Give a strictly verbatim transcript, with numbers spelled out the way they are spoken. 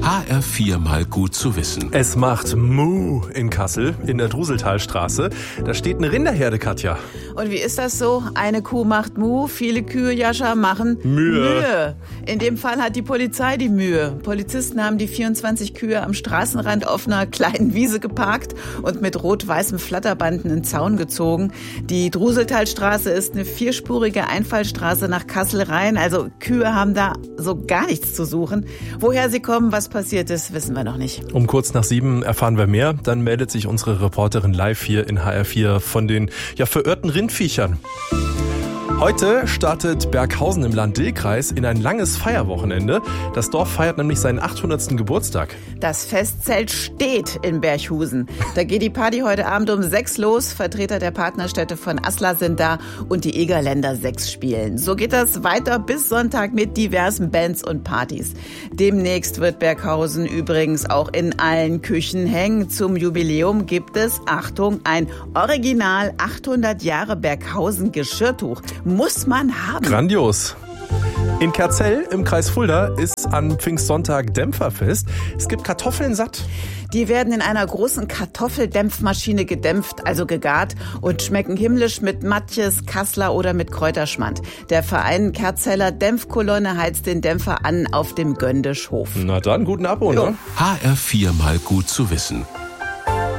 H R vier mal gut zu wissen. Es macht Mu in Kassel, in der Druseltalstraße. Da steht eine Rinderherde, Katja. Und wie ist das so? Eine Kuh macht Mu, viele Kühe, Jascha, machen Mühe. Mühe. In dem Fall hat die Polizei die Mühe. Polizisten haben die vierundzwanzig Kühe am Straßenrand auf einer kleinen Wiese geparkt und mit rot-weißem Flatterband einen Zaun gezogen. Die Druseltalstraße ist eine vierspurige Einfallstraße nach Kassel rein. Also Kühe haben da so gar nichts zu suchen. Woher sie kommen, was passiert ist, wissen wir noch nicht. Um kurz nach sieben erfahren wir mehr. Dann meldet sich unsere Reporterin live hier in H R vier von den ja verirrten Rindviechern. Heute startet Berghausen im Land-Dill-Kreis in ein langes Feierwochenende. Das Dorf feiert nämlich seinen achthundertsten Geburtstag. Das Festzelt steht in Berghusen. Da geht die Party heute Abend um sechs los. Vertreter der Partnerstädte von Asla sind da und die Egerländer sechs spielen. So geht das weiter bis Sonntag mit diversen Bands und Partys. Demnächst wird Berghausen übrigens auch in allen Küchen hängen. Zum Jubiläum gibt es, Achtung, ein Original achthundert Jahre Berghausen Geschirrtuch. Muss man haben. Grandios. In Kerzell im Kreis Fulda ist an Pfingstsonntag Dämpferfest. Es gibt Kartoffeln satt. Die werden in einer großen Kartoffeldämpfmaschine gedämpft, also gegart, und schmecken himmlisch mit Matjes, Kassler oder mit Kräuterschmand. Der Verein Kerzeller Dämpfkolonne heizt den Dämpfer an auf dem Göndischhof. Na dann, guten Abo, ne? H R vier mal gut zu wissen.